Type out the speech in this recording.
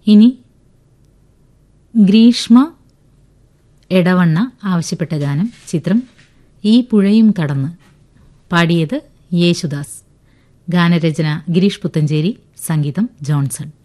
ഇനി ഗ്രീഷ്മ എടവണ്ണ ആവശ്യപ്പെട്ട ഗാനം. ചിത്രം ഈ പുഴയും കടന്ന്. പാടിയത് യേശുദാസ്. ഗാനരചന ഗിരീഷ് പുത്തഞ്ചേരി. സംഗീതം ജോൺസൺ.